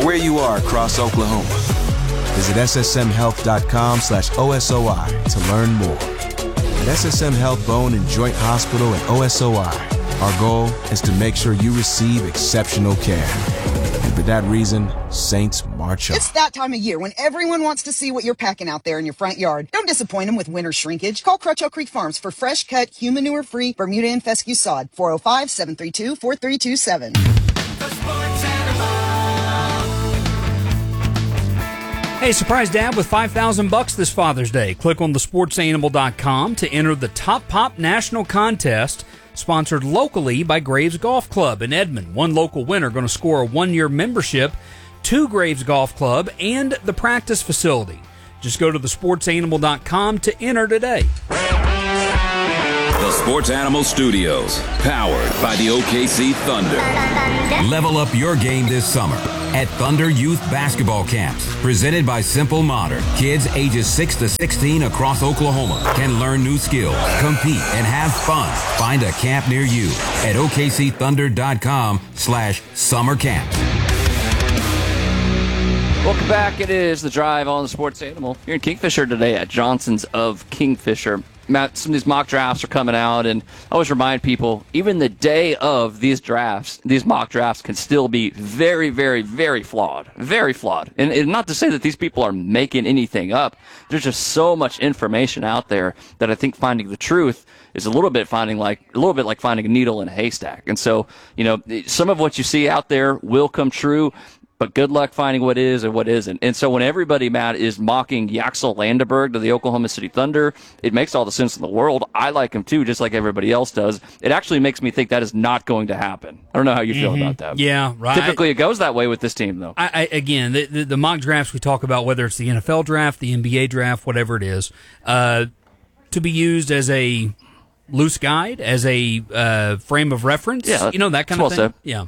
or where you are across Oklahoma. Visit ssmhealth.com/OSOI to learn more. At SSM Health Bone and Joint Hospital and OSOI, our goal is to make sure you receive exceptional care. And for that reason, Saints march on. It's that time of year when everyone wants to see what you're packing out there in your front yard. Don't disappoint them with winter shrinkage. Call Crutcho Creek Farms for fresh cut, human manure-free Bermuda and fescue sod. 405-732-4327. Hey, surprise dad with $5,000 this Father's Day. Click on thesportsanimal.com to enter the Top Pop National Contest, sponsored locally by Graves Golf Club in Edmond. One local winner going to score a 1-year membership to Graves Golf Club and the practice facility. Just go to thesportsanimal.com to enter today. The Sports Animal Studios, powered by the OKC Thunder. Level up your game this summer at Thunder Youth Basketball Camps, presented by Simple Modern. Kids ages 6 to 16 across Oklahoma can learn new skills, compete, and have fun. Find a camp near you at OKCThunder.com/summer camp. Welcome back. It is The Drive on the Sports Animal. You're in Kingfisher today at Johnson's of Kingfisher. Matt, some of these mock drafts are coming out, and I always remind people, even the day of these drafts, these mock drafts can still be very, very, very flawed. Very flawed. And not to say that these people are making anything up. There's just so much information out there that I think finding the truth is a little bit like finding a needle in a haystack. And so, some of what you see out there will come true, but good luck finding what is and what isn't. And so when everybody, Matt, is mocking Yaxel Landenberg to the Oklahoma City Thunder, it makes all the sense in the world. I like him too, just like everybody else does. It actually makes me think that is not going to happen. I don't know how you feel about that. Yeah, right. Typically it goes that way with this team, though. Again, the mock drafts we talk about, whether it's the NFL draft, the NBA draft, whatever it is, to be used as a loose guide, as a frame of reference, that kind of thing. Said. Yeah.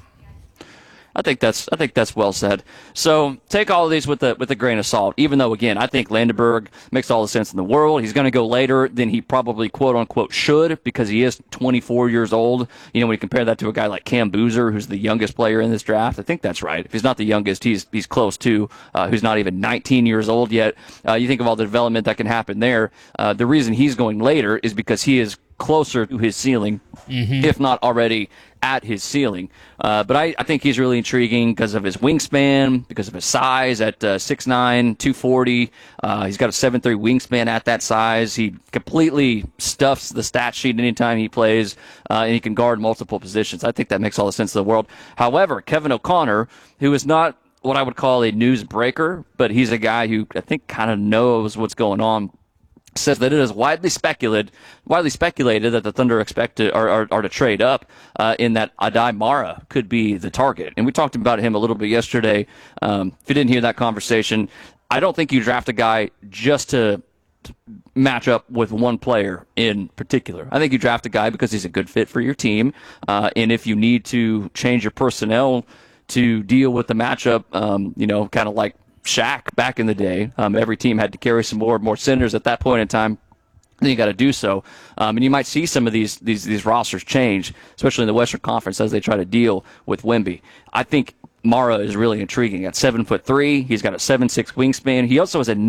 I think that's well said. So take all of these with a grain of salt. Even though, again, I think Landenberg makes all the sense in the world. He's going to go later than he probably quote unquote should, because he is 24 years old. When you compare that to a guy like Cam Boozer, who's the youngest player in this draft, I think that's right. If he's not the youngest, he's close to. Who's not even 19 years old yet. You think of all the development that can happen there. The reason he's going later is because he is closer to his ceiling, if not already at his ceiling. But I think he's really intriguing because of his wingspan, because of his size at 6'9", 240. He's got a 7'3" wingspan at that size. He completely stuffs the stat sheet anytime he plays, and he can guard multiple positions. I think that makes all the sense in the world. However, Kevin O'Connor, who is not what I would call a news breaker, but he's a guy who I think kind of knows what's going on, says that it is widely speculated that the Thunder expect to are to trade up, in that Adai Mara could be the target. And we talked about him a little bit yesterday. If you didn't hear that conversation, I don't think you draft a guy just to match up with one player in particular. I think you draft a guy because he's a good fit for your team, and if you need to change your personnel to deal with the matchup, kind of like Shaq back in the day. Every team had to carry some more centers at that point in time. Then you got to do so, and you might see some of these rosters change, especially in the Western Conference, as they try to deal with Wemby. I think Mara is really intriguing. At 7'3", he's got a 7'6" wingspan. He also has a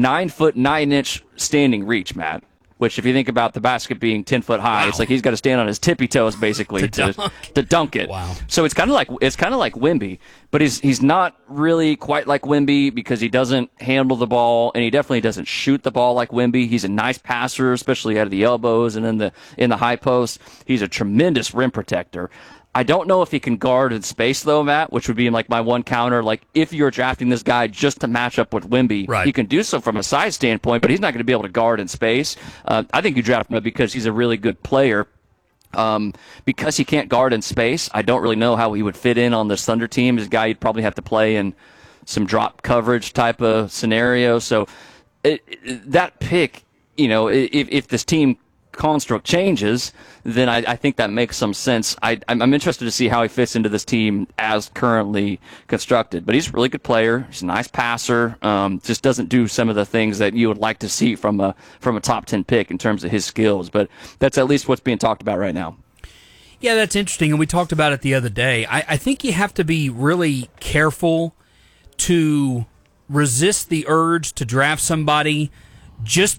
9'9" standing reach, Matt. Which, if you think about the basket being 10 foot high, It's like he's got to stand on his tippy toes basically to dunk it. Wow! So it's kind of like Wemby, but he's not really quite like Wemby because he doesn't handle the ball, and he definitely doesn't shoot the ball like Wemby. He's a nice passer, especially out of the elbows and in the high post. He's a tremendous rim protector. I don't know if he can guard in space, though, Matt, which would be like my one counter. Like, if you're drafting this guy just to match up with Wemby, right, he can do so from a size standpoint, but he's not going to be able to guard in space. I think you draft him because he's a really good player. Because he can't guard in space, I don't really know how he would fit in on this Thunder team. He's a guy you'd probably have to play in some drop coverage type of scenario. So that pick, if this team construct changes, then I think that makes some sense. I'm interested to see how he fits into this team as currently constructed. But he's a really good player. He's a nice passer. Just doesn't do some of the things that you would like to see from a top 10 pick in terms of his skills. But that's at least what's being talked about right now. Yeah, that's interesting, and we talked about it the other day. I think you have to be really careful to resist the urge to draft somebody just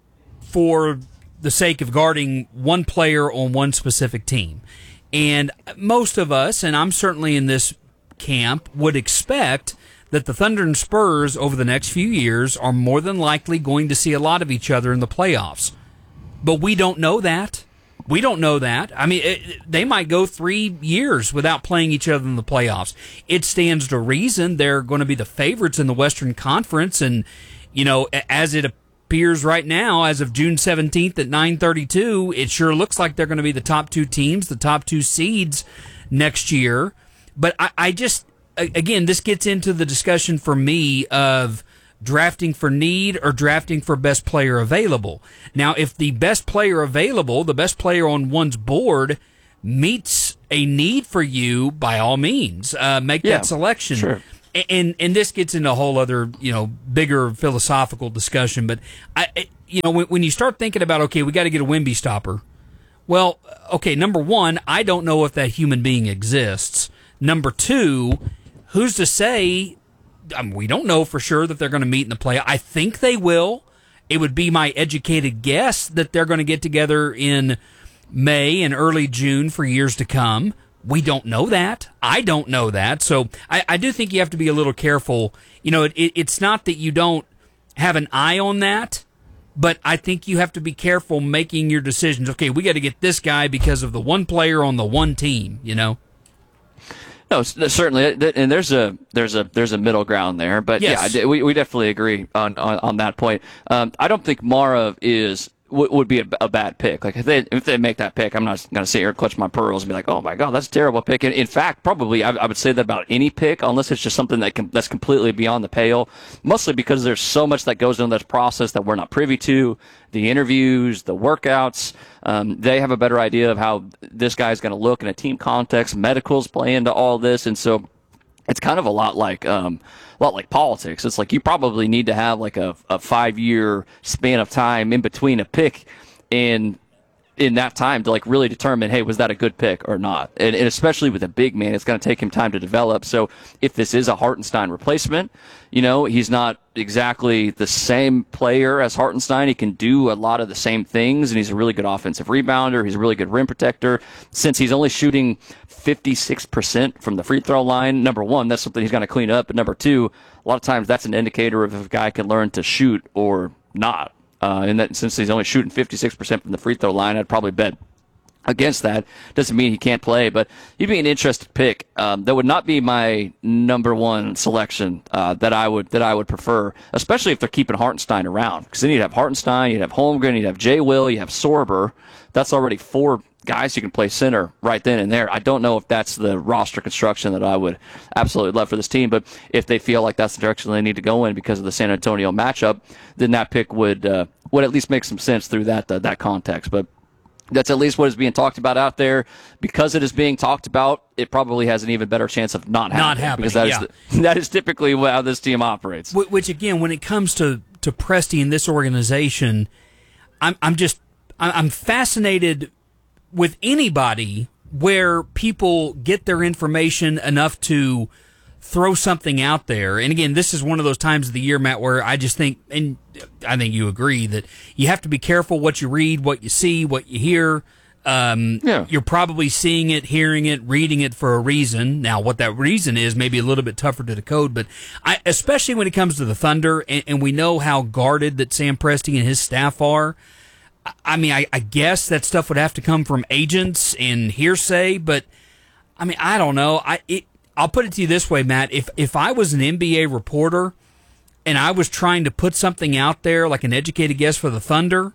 for the sake of guarding one player on one specific team. And most of us, and I'm certainly in this camp, would expect that the Thunder and Spurs over the next few years are more than likely going to see a lot of each other in the playoffs. But we don't know that. We don't know that. I mean, they might go 3 years without playing each other in the playoffs. It stands to reason they're going to be the favorites in the Western Conference. And, you know, as it appears right now, as of June 17th at 9:32, it sure looks like they're going to be the top two teams, the top two seeds next year. But I just, again, this gets into the discussion for me of drafting for need or drafting for best player available. Now, if the best player available, the best player on one's board, meets a need for you, by all means, make that selection. Sure. And this gets into a whole other, you know, bigger philosophical discussion. But when you start thinking about, okay, we got to get a Wemby stopper. Well, okay, number one, I don't know if that human being exists. Number two, who's to say? We don't know for sure that they're going to meet in the play. I think they will. It would be my educated guess that they're going to get together in May and early June for years to come. We don't know that. I don't know that. So I do think you have to be a little careful. You know, it's not that you don't have an eye on that, but I think you have to be careful making your decisions. Okay, we got to get this guy because of the one player on the one team, you know? No, certainly, and there's a middle ground there, but yes. Yeah, we definitely agree on that point. I don't think Mara would be a bad pick. Like if they make that pick, I'm not going to sit here and clutch my pearls and be like, oh my god, that's a terrible pick. And in fact, probably I would say that about any pick, unless it's just something that's completely beyond the pale. Mostly because there's so much that goes into this process that we're not privy to. The interviews, the workouts, they have a better idea of how this guy's going to look in a team context. Medicals play into all this, and so it's kind of a lot like politics. It's like you probably need to have like a 5-year span of time in between a pick, and in that time to like really determine, hey, was that a good pick or not? And especially with a big man, it's going to take him time to develop. So if this is a Hartenstein replacement, you know, he's not exactly the same player as Hartenstein. He can do a lot of the same things, and he's a really good offensive rebounder. He's a really good rim protector. Since he's only shooting 56% from the free throw line, number one, that's something he's going to clean up. But number two, a lot of times that's an indicator of if a guy can learn to shoot or not. And that since he's only shooting 56% from the free throw line, I'd probably bet against that. Doesn't mean he can't play, but he'd be an interesting pick. That would not be my number one selection that I would prefer, especially if they're keeping Hartenstein around. Because then you'd have Hartenstein, you'd have Holmgren, you'd have Jay Will, you have Sorber. That's already 4 guys who can play center right then and there. I don't know if that's the roster construction that I would absolutely love for this team, but if they feel like that's the direction they need to go in because of the San Antonio matchup, then that pick would at least make some sense through that context. But that's at least what is being talked about out there. Because it is being talked about, it probably has an even better chance of not happening. Because that is typically how this team operates. Which again, when it comes to Presti and this organization, I'm fascinated with anybody where people get their information enough to throw something out there. And again, this is one of those times of the year, Matt, where I just think, and I think you agree, that you have to be careful what you read, what you see, what you hear. You're probably seeing it, hearing it, reading it for a reason. Now, what that reason is may be a little bit tougher to decode, but especially when it comes to the Thunder, and we know how guarded that Sam Presti and his staff are. I mean, I guess that stuff would have to come from agents and hearsay, but I mean, I don't know. I'll put it to you this way, Matt. If I was an NBA reporter and I was trying to put something out there, like an educated guess for the Thunder,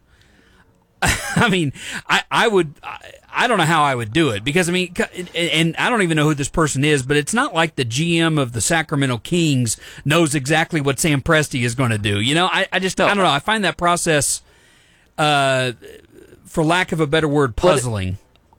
I mean, I would. I don't know how I would do it because, I mean, and I don't even know who this person is, but it's not like the GM of the Sacramento Kings knows exactly what Sam Presti is going to do. You know, I don't know. I find that process, for lack of a better word, puzzling.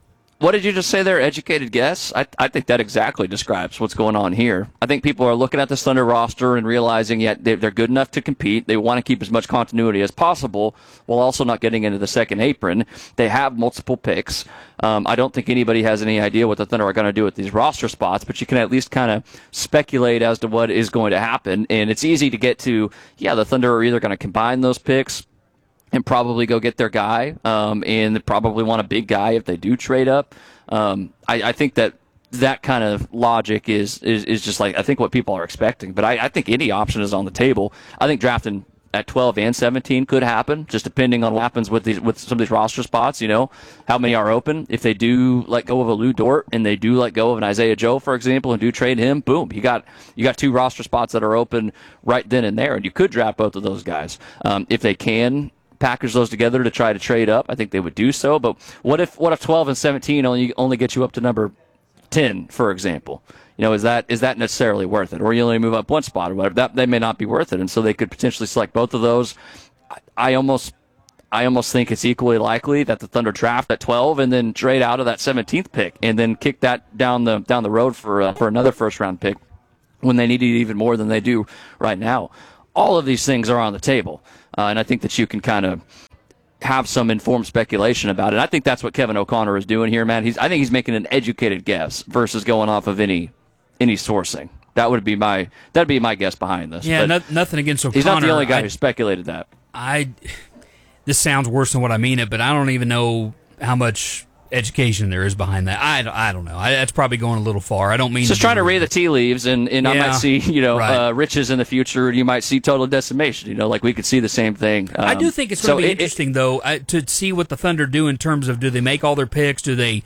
What did you just say there? Educated guess? I think that exactly describes what's going on here. I think people are looking at this Thunder roster and realizing, they're good enough to compete. They want to keep as much continuity as possible while also not getting into the second apron. They have multiple picks. I don't think anybody has any idea what the Thunder are going to do with these roster spots, but you can at least kind of speculate as to what is going to happen. And it's easy to get to, the Thunder are either going to combine those picks and probably go get their guy, and they probably want a big guy if they do trade up. I think that kind of logic is just like, I think what people are expecting. But I think any option is on the table. I think drafting at 12 and 17 could happen, just depending on what happens with some of these roster spots. How many are open. If they do let go of a Lou Dort and they do let go of an Isaiah Joe, for example, and do trade him, boom, you got 2 roster spots that are open right then and there, and you could draft both of those guys if they can package those together to try to trade up. I think they would do so. But what if 12 and 17 only get you up to number 10, for example? Is that necessarily worth it? Or you only move up one spot or whatever. That may not be worth it. And so they could potentially select both of those. I almost think it's equally likely that the Thunder draft at 12 and then trade out of that 17th pick and then kick that down the road for another first round pick when they need it even more than they do right now. All of these things are on the table. And I think that you can kind of have some informed speculation about it. I think that's what Kevin O'Connor is doing here, man. I think he's making an educated guess versus going off of any sourcing. That'd be my guess behind this. Yeah, nothing against O'Connor. He's not the only guy who speculated that. This sounds worse than what I mean it, but I don't even know how much education there is behind that. I don't know. That's probably going a little far. I don't mean just trying to read the tea leaves, and I might see right. Riches in the future, and you might see total decimation. Like we could see the same thing. I do think it's going to be interesting though to see what the Thunder do in terms of, do they make all their picks? Do they,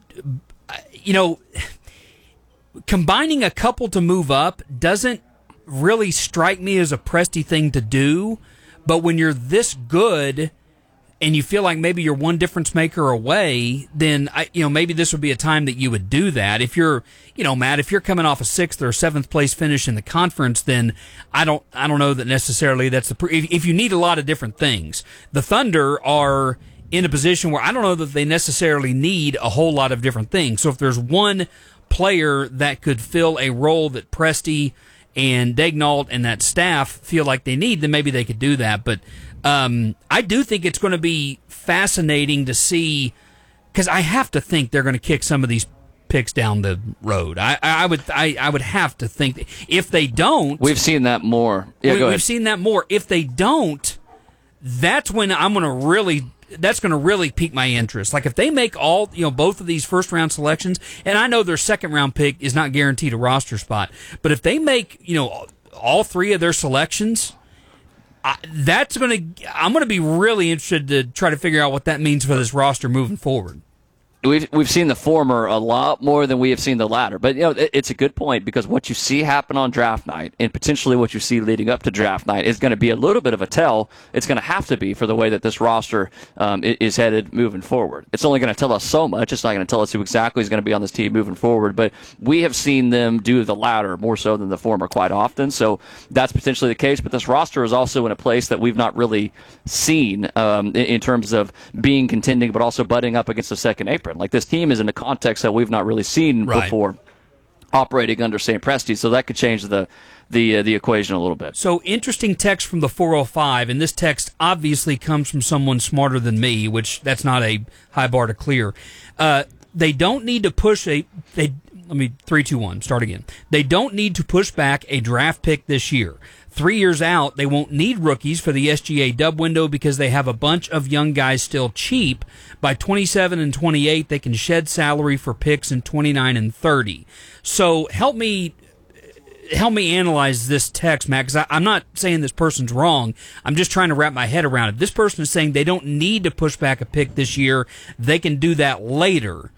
combining a couple to move up doesn't really strike me as a Presti thing to do. But when you're this good and you feel like maybe you're one difference maker away, then maybe this would be a time that you would do that. If you're, Matt, if you're coming off a 6th or 7th place finish in the conference, then I don't know that necessarily that's if you need a lot of different things. The Thunder are in a position where I don't know that they necessarily need a whole lot of different things. So if there's one player that could fill a role that Presti and Daignault and that staff feel like they need, then maybe they could do that. But I do think it's going to be fascinating to see, because I have to think they're going to kick some of these picks down the road. I would have to think that if they don't, we've seen that more. Yeah, go ahead. We've seen that more. If they don't, that's when that's going to really pique my interest. Like if they make all, both of these first round selections, and I know their second round pick is not guaranteed a roster spot, but if they make, all 3 of their selections, I'm going to be really interested to try to figure out what that means for this roster moving forward. We've seen the former a lot more than we have seen the latter. But, it's a good point, because what you see happen on draft night and potentially what you see leading up to draft night is going to be a little bit of a tell. It's going to have to be for the way that this roster is headed moving forward. It's only going to tell us so much. It's not going to tell us who exactly is going to be on this team moving forward. But we have seen them do the latter more so than the former quite often. So that's potentially the case. But this roster is also in a place that we've not really seen in terms of being contending, but also butting up against the second apron. Like this team is in a context that we've not really seen before, operating under St. Presti, so that could change the equation a little bit. So interesting text from the 405, and this text obviously comes from someone smarter than me, which that's not a high bar to clear. They don't need to push let me 3, 2, 1. Start again. They don't need to push back a draft pick this year. 3 years out, they won't need rookies for the SGA dub window because they have a bunch of young guys still cheap. By 27 and 28, they can shed salary for picks in 29 and 30. So help me analyze this text, Matt, because I'm not saying this person's wrong. I'm just trying to wrap my head around it. This person is saying they don't need to push back a pick this year. They can do that later.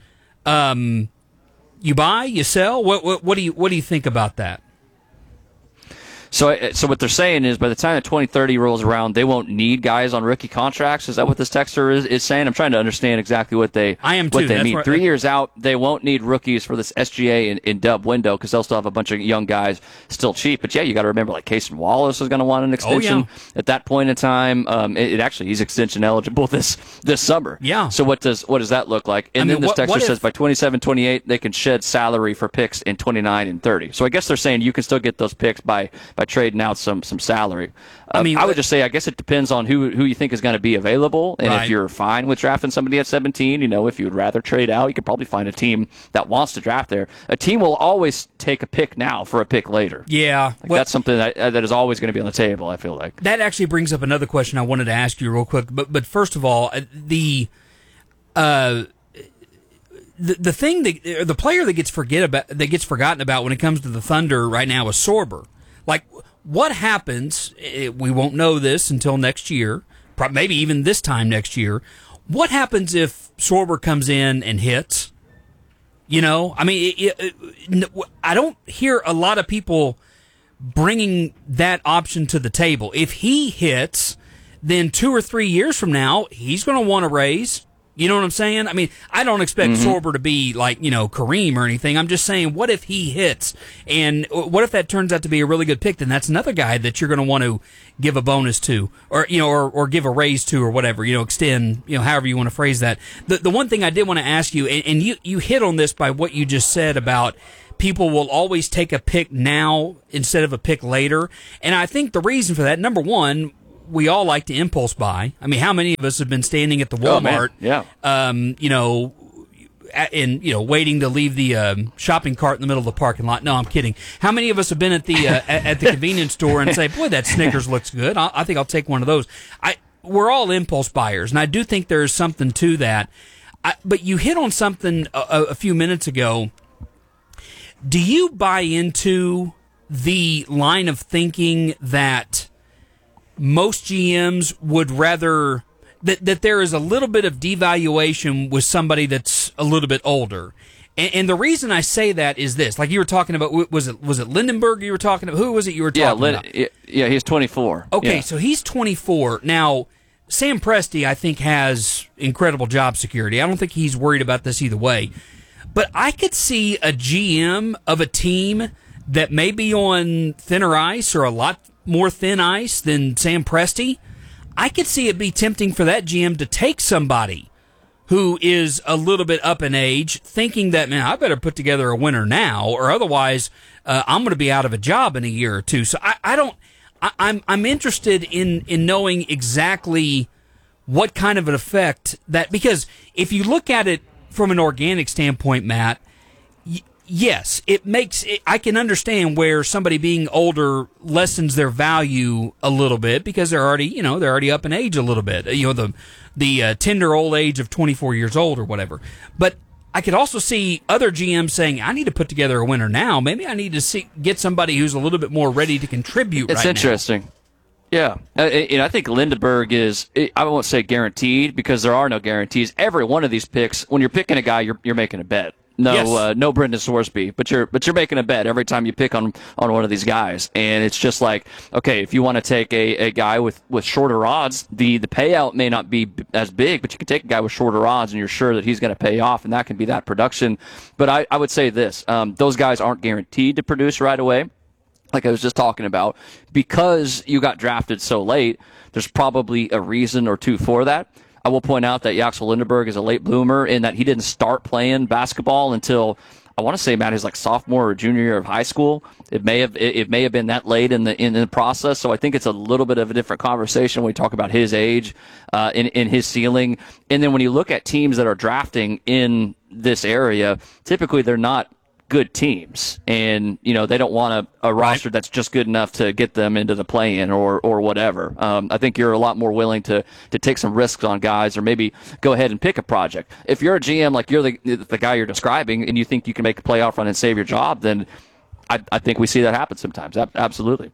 You buy, you sell? What do you think about that? So what they're saying is by the time the 2030 rolls around, they won't need guys on rookie contracts. Is that what this texter is saying? I'm trying to understand exactly what they mean. 3 years out, they won't need rookies for this SGA and dub window because they'll still have a bunch of young guys still cheap. But yeah, you got to remember like Casey Wallace is going to want an extension at that point in time. He's extension eligible this summer. Yeah. So what does that look like? And then this texter says by 27, 28, they can shed salary for picks in 29 and 30. So I guess they're saying you can still get those picks by trading out some salary. I would just say I guess it depends on who you think is going to be available, and if you're fine with drafting somebody at 17, if you would rather trade out, you could probably find a team that wants to draft there. A team will always take a pick now for a pick later. Yeah, that's something that is always going to be on the table. I feel like that actually brings up another question I wanted to ask you real quick. But first of all, the thing the player that gets forgotten about when it comes to the Thunder right now is Sorber. Like, what happens? We won't know this until next year, maybe even this time next year. What happens if Sorber comes in and hits? I mean, I don't hear a lot of people bringing that option to the table. If he hits, then 2 or 3 years from now, he's going to want a raise. You know what I'm saying? I mean, I don't expect Sorber to be like, Kareem or anything. I'm just saying, what if he hits? And what if that turns out to be a really good pick? Then that's another guy that you're going to want to give a bonus to or give a raise to or whatever, extend, however you want to phrase that. The one thing I did want to ask you, and you hit on this by what you just said about people will always take a pick now instead of a pick later. And I think the reason for that, number one, we all like to impulse buy. I mean, how many of us have been standing at the Walmart, waiting to leave the shopping cart in the middle of the parking lot? No, I'm kidding. How many of us have been at the at the convenience store and say, "Boy, that Snickers looks good. I think I'll take one of those." We're all impulse buyers, and I do think there's something to that. But you hit on something a few minutes ago. Do you buy into the line of thinking that most GMs would rather that there is a little bit of devaluation with somebody that's a little bit older? And the reason I say that is this: like you were talking about, was it Lindenberg you were talking about? Who was it you were talking about? Yeah, he's 24. Okay, so he's 24 now. Sam Presti, I think, has incredible job security. I don't think he's worried about this either way. But I could see a GM of a team that may be on thinner ice or a lot more thin ice than Sam Presti. I could see it be tempting for that GM to take somebody who is a little bit up in age, thinking that, man, I better put together a winner now, or otherwise I'm going to be out of a job in a year or two. So I'm interested in knowing exactly what kind of an effect that, because if you look at it from an organic standpoint, Matt, yes, it makes it, I can understand where somebody being older lessens their value a little bit because they're already up in age a little bit. The tender old age of 24 years old or whatever. But I could also see other GMs saying, I need to put together a winner now. Maybe I need to get somebody who's a little bit more ready to contribute right now. It's interesting. Yeah. And I think Lindenberg is, I won't say guaranteed because there are no guarantees. Every one of these picks, when you're picking a guy, you're making a bet. No Brendan Sorsby, but you're making a bet every time you pick on one of these guys, and it's just like, okay, if you want to take a guy with shorter odds, the payout may not be as big, but you can take a guy with shorter odds, and you're sure that he's going to pay off, and that can be that production. But I would say this: those guys aren't guaranteed to produce right away. Like I was just talking about, because you got drafted so late, there's probably a reason or two for that. I will point out that Yaxel Lindenberg is a late bloomer in that he didn't start playing basketball until, I want to say, Matt, his like sophomore or junior year of high school. It may have been that late in the process. So I think it's a little bit of a different conversation when we talk about his age, in his ceiling. And then when you look at teams that are drafting in this area, typically they're not good teams, and they don't want a roster that's just good enough to get them into the play-in or whatever. I think you're a lot more willing to take some risks on guys, or maybe go ahead and pick a project. If you're a GM like you're the guy you're describing, and you think you can make a playoff run and save your job, then I think we see that happen sometimes. Absolutely.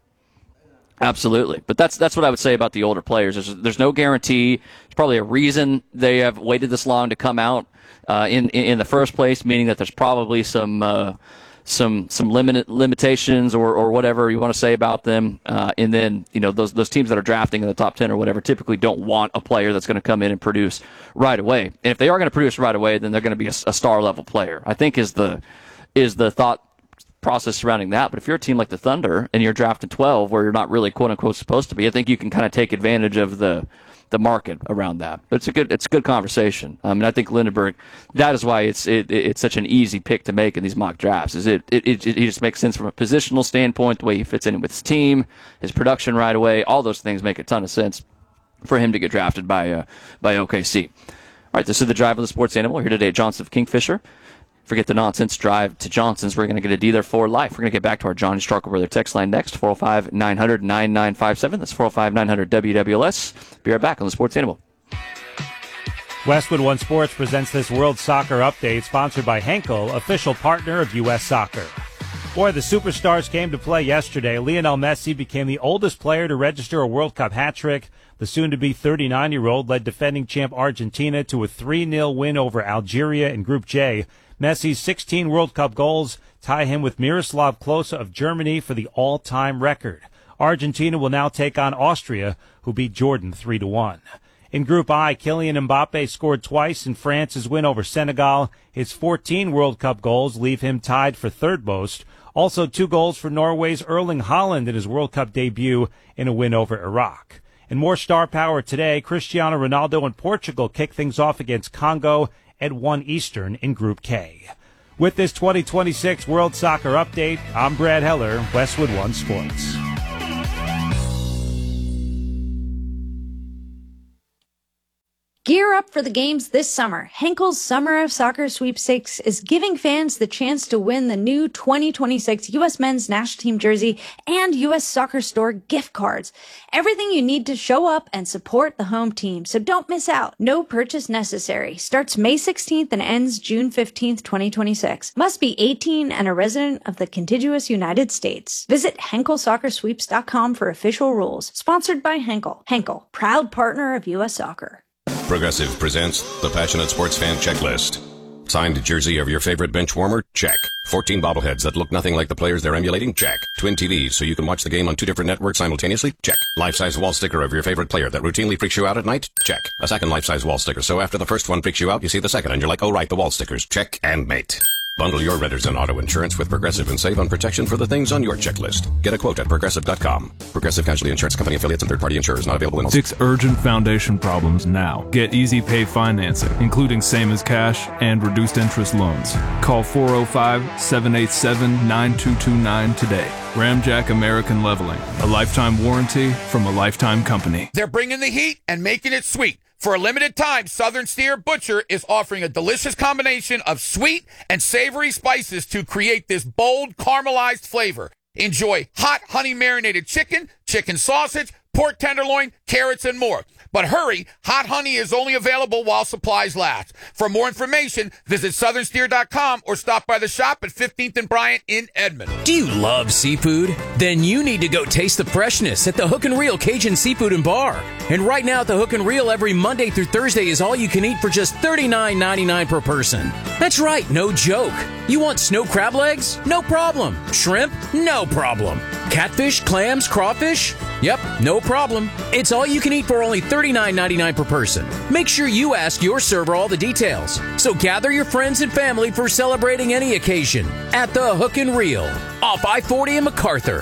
But that's what I would say about the older players. There's no guarantee. There's probably a reason they have waited this long to come out in the first place, meaning that there's probably some some limitations or whatever you want to say about them. And then, those teams that are drafting in the top 10 or whatever typically don't want a player that's going to come in and produce right away. And if they are going to produce right away, then they're going to be a star level player, I think is the thought process surrounding that. But if you're a team like the Thunder and you're drafting 12 where you're not really quote unquote supposed to be, I think you can kind of take advantage of the market around that. But it's a good conversation. I mean, I think Lindenberg, that is why it's such an easy pick to make in these mock drafts. It just makes sense from a positional standpoint, the way he fits in with his team, his production right away. All those things make a ton of sense for him to get drafted by OKC. All right, this is the Drive of the Sports Animal. We're here today at Johnson's of Kingfisher. Forget the nonsense. Drive to Johnson's. We're going to get a D there for life. We're going to get back to our Johnny Struggle text line next. 405-900-9957. That's 405-900-WWLS. Be right back on the Sports Animal. Westwood One Sports presents this World Soccer Update, sponsored by Henkel, official partner of U.S. Soccer. Boy, the superstars came to play yesterday. Lionel Messi became the oldest player to register a World Cup hat-trick. The soon-to-be 39-year-old led defending champ Argentina to a 3-0 win over Algeria in Group J. Messi's 16 World Cup goals tie him with Miroslav Klose of Germany for the all-time record. Argentina will now take on Austria, who beat Jordan 3-1. In Group I, Kylian Mbappe scored twice in France's win over Senegal. His 14 World Cup goals leave him tied for third most. Also 2 goals for Norway's Erling Haaland in his World Cup debut in a win over Iraq. And more star power today, Cristiano Ronaldo and Portugal kick things off against Congo at 1 Eastern in Group K. With this 2026 World Soccer Update, I'm Brad Heller, Westwood One Sports. Gear up for the games this summer. Henkel's Summer of Soccer Sweepstakes is giving fans the chance to win the new 2026 U.S. Men's National Team jersey and U.S. Soccer Store gift cards. Everything you need to show up and support the home team, so don't miss out. No purchase necessary. Starts May 16th and ends June 15th, 2026. Must be 18 and a resident of the contiguous United States. Visit HenkelSoccerSweeps.com for official rules. Sponsored by Henkel. Henkel, proud partner of U.S. Soccer. Progressive presents the Passionate Sports Fan Checklist. Signed jersey of your favorite bench warmer? Check. 14 bobbleheads that look nothing like the players they're emulating? Check. Twin TVs so you can watch the game on 2 different networks simultaneously? Check. Life-size wall sticker of your favorite player that routinely freaks you out at night? Check. A second life-size wall sticker, so after the first one freaks you out, you see the second and you're like, oh right, the wall stickers. Check and mate. Bundle your renters and auto insurance with Progressive and save on protection for the things on your checklist. Get a quote at Progressive.com. Progressive Casualty Insurance Company affiliates and third-party insurers not available in all 6 urgent foundation problems now. Get Easy Pay financing, including same as cash and reduced interest loans. Call 405-787-9229 today. Ramjack American Leveling, a lifetime warranty from a lifetime company. They're bringing the heat and making it sweet. For a limited time, Southern Steer Butcher is offering a delicious combination of sweet and savory spices to create this bold, caramelized flavor. Enjoy hot honey marinated chicken, chicken sausage, pork tenderloin, carrots, and more. But hurry, hot honey is only available while supplies last. For more information, visit southernsteer.com or stop by the shop at 15th and Bryant in Edmond. Do you love seafood? Then you need to go taste the freshness at the Hook and Reel Cajun Seafood and Bar. And right now at the Hook and Reel, every Monday through Thursday is all you can eat for just $39.99 per person. That's right, no joke. You want snow crab legs? No problem. Shrimp? No problem. Catfish, clams, crawfish? Yep, no problem. It's all you can eat for only $39.99 per person. Make sure you ask your server all the details. So gather your friends and family for celebrating any occasion at the Hook and Reel off I-40 in MacArthur.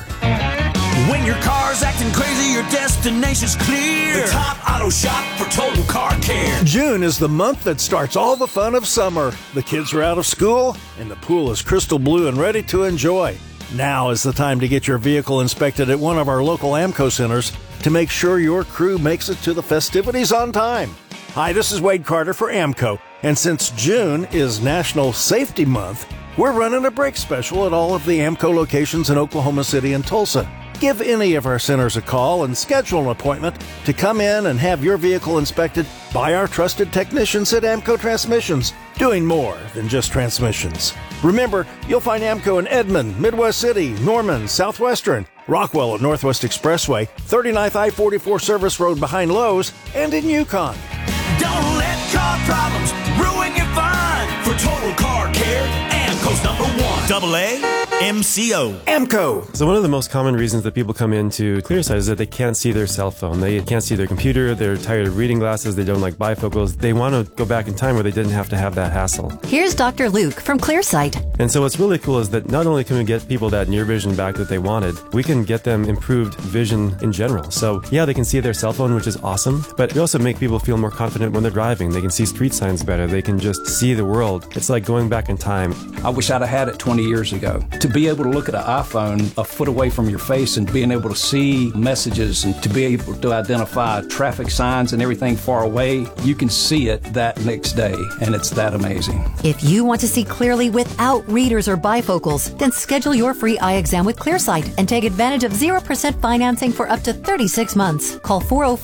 When your car's acting crazy, your destination's clear. The Top Auto Shop for total car care. June is the month that starts all the fun of summer. The kids are out of school, and the pool is crystal blue and ready to enjoy. Now is the time to get your vehicle inspected at one of our local AMCO centers to make sure your crew makes it to the festivities on time. Hi, this is Wade Carter for AMCO, and since June is National Safety Month, we're running a brake special at all of the AMCO locations in Oklahoma City and Tulsa. Give any of our centers a call and schedule an appointment to come in and have your vehicle inspected by our trusted technicians at AMCO Transmissions, doing more than just transmissions. Remember, you'll find AMCO in Edmond, Midwest City, Norman, Southwestern, Rockwell at Northwest Expressway, 39th I-44 Service Road behind Lowe's, and in Yukon. Don't let car problems ruin your fun. For total car care, AMCO America's #1 AAMCO. AMCO. So one of the most common reasons that people come into Clearsight is that they can't see their cell phone. They can't see their computer. They're tired of reading glasses. They don't like bifocals. They want to go back in time where they didn't have to have that hassle. Here's Dr. Luke from Clearsight. And so what's really cool is that not only can we get people that near vision back that they wanted, we can get them improved vision in general. So yeah, they can see their cell phone, which is awesome, but we also make people feel more confident when they're driving. They can see street signs better. They can just see the world. It's like going back in time. I wish I'd have had it 20 years ago. To be able to look at an iPhone a foot away from your face and being able to see messages and to be able to identify traffic signs and everything far away, you can see it that next day, and it's that amazing. If you want to see clearly without readers or bifocals, then schedule your free eye exam with Clearsight and take advantage of 0% financing for up to 36 months. Call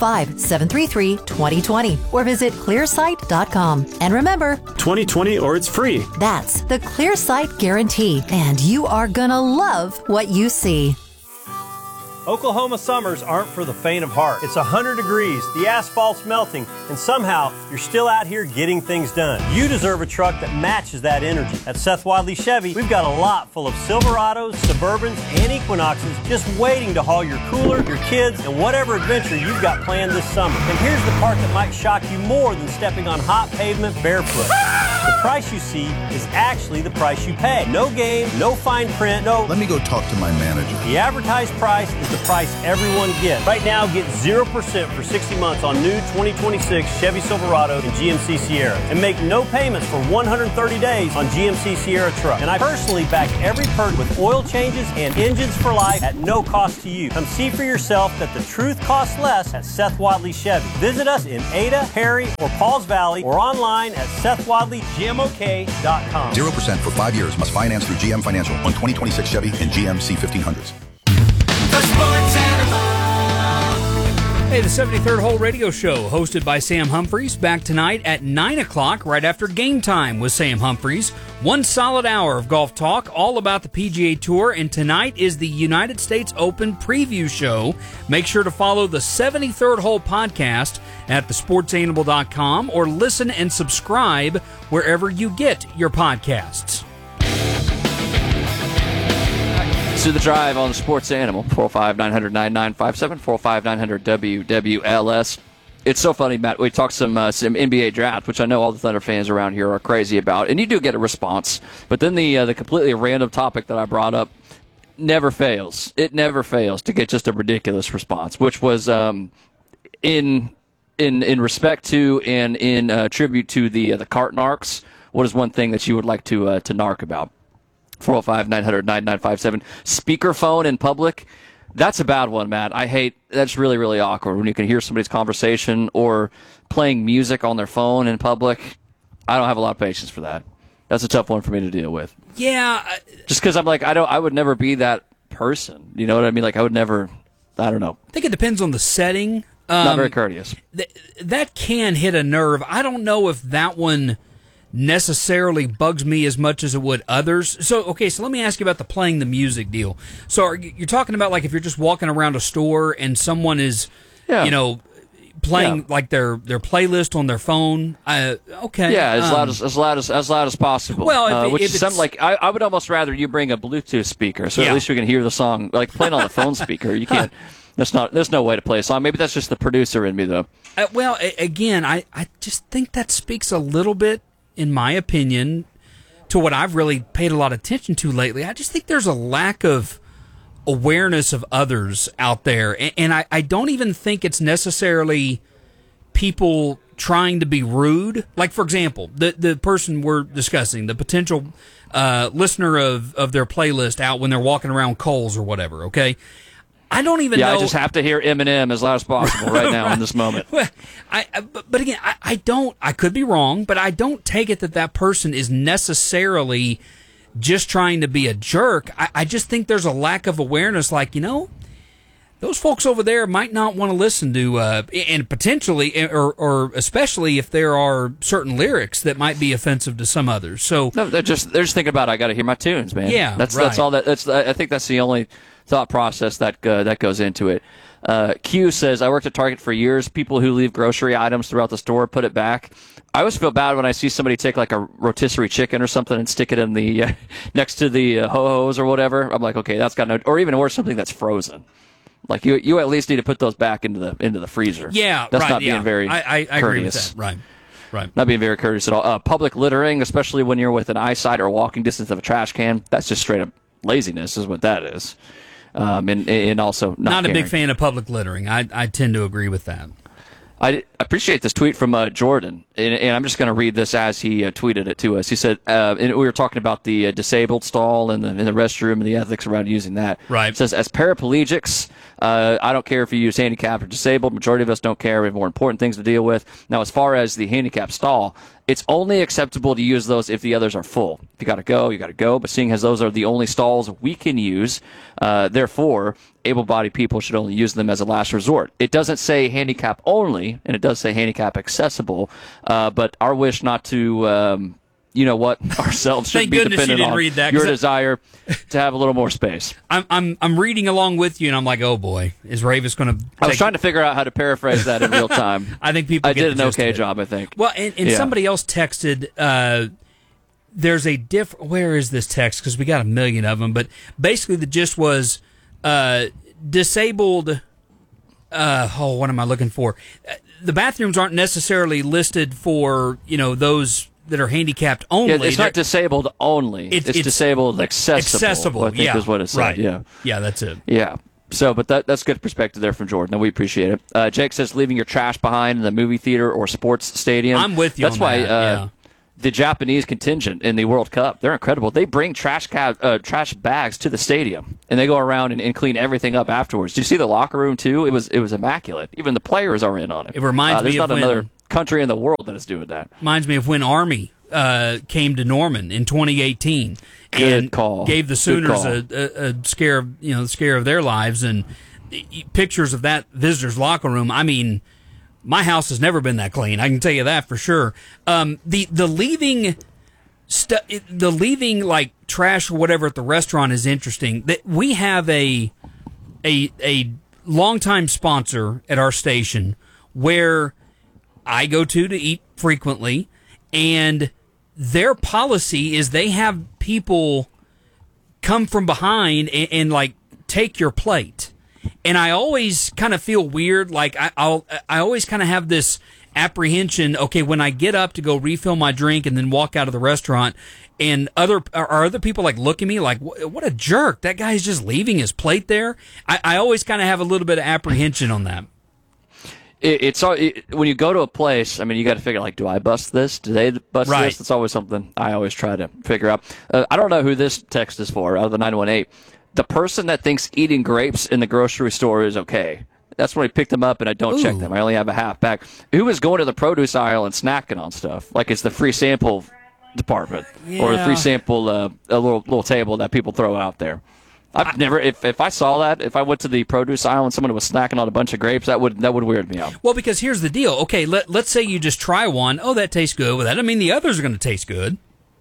405-733-2020 or visit clearsight.com. And remember, 2020 or it's free. That's the Clearsight guarantee, and you are gonna love what you see. Oklahoma summers aren't for the faint of heart. It's 100 degrees, the asphalt's melting, and somehow you're still out here getting things done. You deserve a truck that matches that energy. At Seth Wadley Chevy, we've got a lot full of Silverados, Suburbans, and Equinoxes just waiting to haul your cooler, your kids, and whatever adventure you've got planned this summer. And here's the part that might shock you more than stepping on hot pavement barefoot. The price you see is actually the price you pay. No game, no fine print, no... Let me go talk to my manager. The advertised price is the price everyone gets. Right now, get 0% for 60 months on new 2026 Chevy Silverado and GMC Sierra. And make no payments for 130 days on GMC Sierra truck. And I personally back every perk with oil changes and engines for life at no cost to you. Come see for yourself that the truth costs less at Seth Wadley Chevy. Visit us in Ada, Perry, or Pauls Valley or online at SethWadleyGMOK.com. 0% for 5 years. Must finance through GM Financial on 2026 Chevy and GMC 1500s. Hey, the 73rd Hole Radio Show, hosted by Sam Humphreys, back tonight at 9 o'clock, right after Game Time with Sam Humphreys. 1 solid hour of golf talk, all about the PGA Tour, and tonight is the United States Open preview show. Make sure to follow the 73rd Hole podcast at thesportsanimal.com or listen and subscribe wherever you get your podcasts. To the drive on the Sports Animal, 405-900-9957, 405-900-WWLS. It's so funny, Matt. We talked some NBA draft, which I know all the Thunder fans around here are crazy about, and you do get a response. But then the completely random topic that I brought up never fails. It never fails to get just a ridiculous response, which was in respect to and in tribute to the Cart Narcs. What is one thing that you would like to narc about? 405-900-9957. Speakerphone in public, that's a bad one, Matt. That's really, really awkward when you can hear somebody's conversation or playing music on their phone in public. I don't have a lot of patience for that. That's a tough one for me to deal with. Yeah. Just because I'm like, I would never be that person. You know what I mean? Like, I would never, I don't know. I think it depends on the setting. Not very courteous. That can hit a nerve. I don't know if that one necessarily bugs me as much as it would others. So let me ask you about the playing the music deal. So you're talking about like if you're just walking around a store and someone is, playing like their playlist on their phone. Okay. Yeah, as loud as possible. Well, which is something like I would almost rather you bring a Bluetooth speaker, so at least we can hear the song. Like playing on the phone speaker, you can't. There's no way to play a song. Maybe that's just the producer in me, though. Again, I just think that speaks a little bit, in my opinion, to what I've really paid a lot of attention to lately. I just think there's a lack of awareness of others out there. And I don't even think it's necessarily people trying to be rude. Like, for example, the person we're discussing, the potential listener of their playlist out when they're walking around Kohl's or whatever, okay? I don't even know. I just have to hear Eminem as loud as possible right now in this moment. Well, but again, I could be wrong, but I don't take it that person is necessarily just trying to be a jerk. I just think there's a lack of awareness, like, those folks over there might not want to listen to, and potentially, or especially if there are certain lyrics that might be offensive to some others. So no, they're just thinking about, I got to hear my tunes, man. Yeah, that's all. I think that's the only thought process that goes into it. Q says, I worked at Target for years. People who leave grocery items throughout the store put it back. I always feel bad when I see somebody take like a rotisserie chicken or something and stick it in the next to the ho-hos or whatever. I'm like, okay, that's got no, or even worse, something that's frozen. Like you at least need to put those back into the freezer. Yeah, that's right, not being very I agree with that. Right. Not being very courteous at all. Public littering, especially when you're within eyesight or walking distance of a trash can, that's just straight up laziness, is what that is. And also not a big fan of public littering. I tend to agree with that. I appreciate this tweet from Jordan, and I'm just going to read this as he tweeted it to us. He said, and we were talking about the disabled stall in the restroom and the ethics around using that. Right. It says, as paraplegics, I don't care if you use handicapped or disabled. Majority of us don't care. We have more important things to deal with. Now, as far as the handicapped stall, it's only acceptable to use those if the others are full. If you got to go, you got to go. But seeing as those are the only stalls we can use, therefore, able-bodied people should only use them as a last resort. It doesn't say handicap only, and it does say handicap accessible, but our wish not to, ourselves should be dependent on your desire to have a little more space. I'm reading along with you, and I'm like, oh boy, is Ravis going to? I was trying to figure out how to paraphrase that in real time. I think people. I did an okay job, I think. Well, and somebody else texted. There's a where is this text? Because we got a million of them, but basically the gist was disabled. What am I looking for? The bathrooms aren't necessarily listed for those that are handicapped only. Yeah, it's not disabled only. It's disabled accessible. I think is what it said. Right. Yeah, that's it. Yeah. So, but that's good perspective there from Jordan, and we appreciate it. Jake says leaving your trash behind in the movie theater or sports stadium. I'm with you. That's on why that. The Japanese contingent in the World Cup, they're incredible. They bring trash bags to the stadium, and they go around and clean everything up afterwards. Did you see the locker room too? It was immaculate. Even the players are in on it. It reminds me of there's not another country in the world that is doing that. Reminds me of when Army came to Norman in 2018 and gave the Sooners a scare, the scare of their lives, and pictures of that visitors' locker room. I mean, my house has never been that clean. I can tell you that for sure. The leaving like trash or whatever at the restaurant is interesting. That we have a longtime sponsor at our station where I go to eat frequently, and their policy is they have people come from behind and like take your plate. And I always kind of feel weird, like I always kind of have this apprehension, okay, when I get up to go refill my drink and then walk out of the restaurant, and other people like look at me like, what a jerk, that guy's just leaving his plate there. I always kind of have a little bit of apprehension on that. When you go to a place, I mean, you got to figure, like, do I bust this? Do they bust this? It's always something I always try to figure out. I don't know who this text is for, out of the 918. The person that thinks eating grapes in the grocery store is okay. That's when I pick them up and I don't check them. I only have a half bag. Who is going to the produce aisle and snacking on stuff? Like it's the free sample department or the free sample, a little table that people throw out there. I've never, if I saw that, if I went to the produce aisle and someone was snacking on a bunch of grapes, that would weird me out. Well, because here's the deal. Okay, let's say you just try one. Oh, that tastes good. Well, that doesn't mean the others are going to taste good.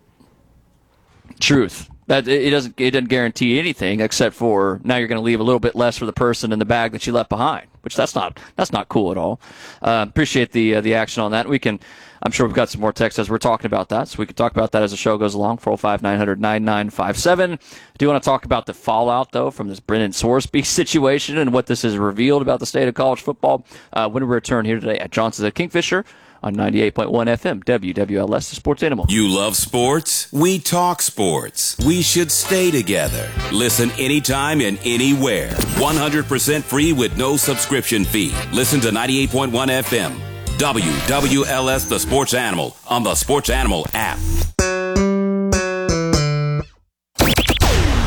Truth. That it doesn't guarantee anything except for now you're going to leave a little bit less for the person in the bag that you left behind, which that's not cool at all. Appreciate the action on that. I'm sure we've got some more texts as we're talking about that, so we can talk about that as the show goes along. 405-900-9957. I do want to talk about the fallout though from this Brennan Sorsby situation and what this has revealed about the state of college football when we return here today at Johnson's at Kingfisher on 98.1 FM, WWLS, the Sports Animal. You love sports? We talk sports. We should stay together. Listen anytime and anywhere. 100% free with no subscription fee. Listen to 98.1 FM, WWLS, the Sports Animal, on the Sports Animal app.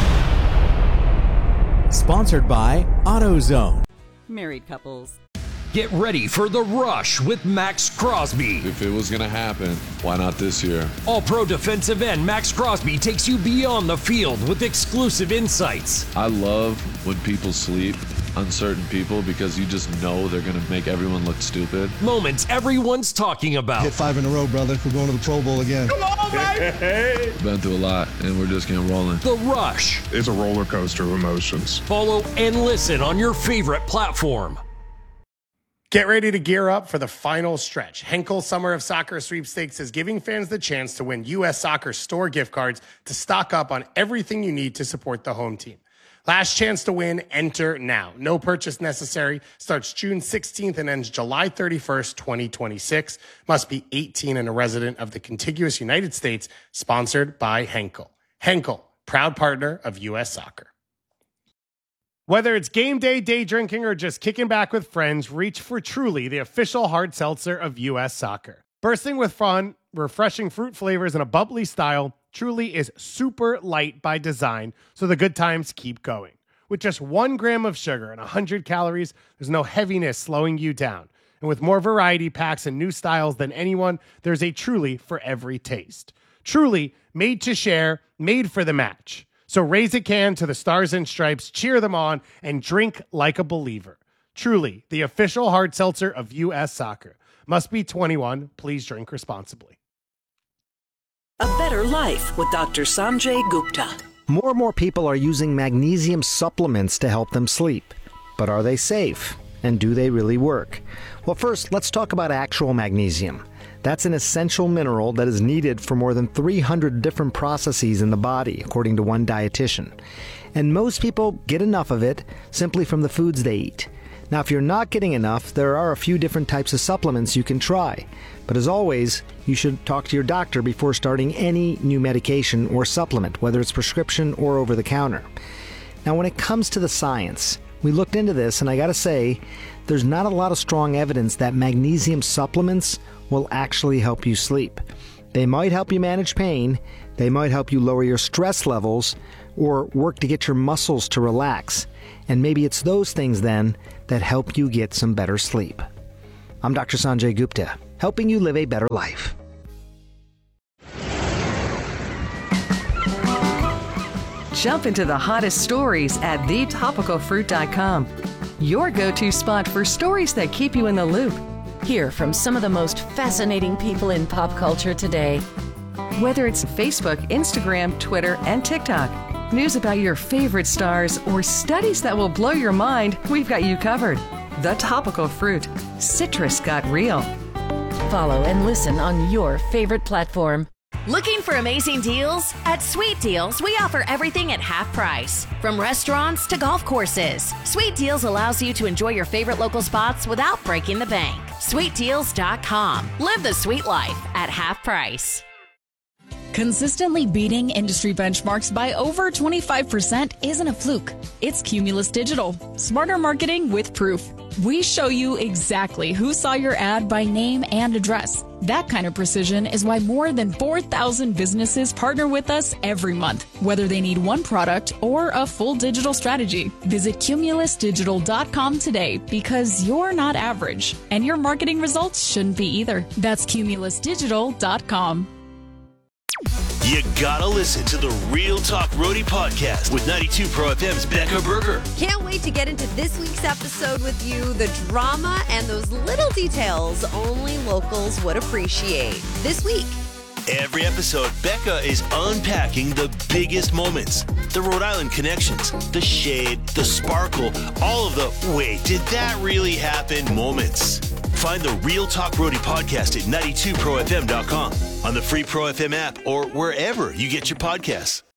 Sponsored by AutoZone. Married couples. Get ready for the rush with Max Crosby. If it was going to happen, why not this year? All-pro defensive end Max Crosby takes you beyond the field with exclusive insights. I love when people sleep, uncertain people, because you just know they're going to make everyone look stupid. Moments everyone's talking about. Hit 5 in a row, brother. We're going to the Pro Bowl again. Come on, baby! Been through a lot, and we're just getting rolling. The Rush. It's a roller coaster of emotions. Follow and listen on your favorite platform. Get ready to gear up for the final stretch. Henkel Summer of Soccer Sweepstakes is giving fans the chance to win U.S. Soccer store gift cards to stock up on everything you need to support the home team. Last chance to win, enter now. No purchase necessary. Starts June 16th and ends July 31st, 2026. Must be 18 and a resident of the contiguous United States. Sponsored by Henkel. Henkel, proud partner of U.S. Soccer. Whether it's game day, day drinking, or just kicking back with friends, reach for Truly, the official hard seltzer of U.S. Soccer. Bursting with fun, refreshing fruit flavors, and a bubbly style, Truly is super light by design, so the good times keep going. With just 1 gram of sugar and 100 calories, there's no heaviness slowing you down. And with more variety packs and new styles than anyone, there's a Truly for every taste. Truly, made to share, made for the match. So raise a can to the Stars and Stripes, cheer them on, and drink like a believer. Truly, the official hard seltzer of U.S. Soccer. Must be 21. Please drink responsibly. A better life with Dr. Sanjay Gupta. More and more people are using magnesium supplements to help them sleep. But are they safe? And do they really work? Well, first, let's talk about actual magnesium. That's an essential mineral that is needed for more than 300 different processes in the body, according to one dietitian. And most people get enough of it simply from the foods they eat. Now, if you're not getting enough, there are a few different types of supplements you can try. But as always, you should talk to your doctor before starting any new medication or supplement, whether it's prescription or over the counter. Now, when it comes to the science, we looked into this, and I gotta say, there's not a lot of strong evidence that magnesium supplements will actually help you sleep. They might help you manage pain, they might help you lower your stress levels, or work to get your muscles to relax. And maybe it's those things then that help you get some better sleep. I'm Dr. Sanjay Gupta, helping you live a better life. Jump into the hottest stories at thetopicalfruit.com. Your go-to spot for stories that keep you in the loop. Hear from some of the most fascinating people in pop culture today. Whether it's Facebook, Instagram, Twitter, and TikTok, news about your favorite stars, or studies that will blow your mind, we've got you covered. The Topical Fruit. Citrus got real. Follow and listen on your favorite platform. Looking for amazing deals? At Sweet Deals, we offer everything at half price. From restaurants to golf courses, Sweet Deals allows you to enjoy your favorite local spots without breaking the bank. SweetDeals.com. Live the sweet life at half price. Consistently beating industry benchmarks by over 25% isn't a fluke. It's Cumulus Digital. Smarter marketing with proof. We show you exactly who saw your ad by name and address. That kind of precision is why more than 4,000 businesses partner with us every month, whether they need one product or a full digital strategy. Visit cumulusdigital.com today because you're not average, and your marketing results shouldn't be either. That's cumulusdigital.com. You gotta listen to the Real Talk Roadie podcast with 92 Pro FM's Becca Berger. Can't wait to get into this week's episode with you. The drama and those little details only locals would appreciate. This week. Every episode, Becca is unpacking the biggest moments. The Rhode Island connections, the shade, the sparkle, all of the wait, did that really happen moments. Find the Real Talk Roadie podcast at 92profm.com, on the free Pro FM app, or wherever you get your podcasts.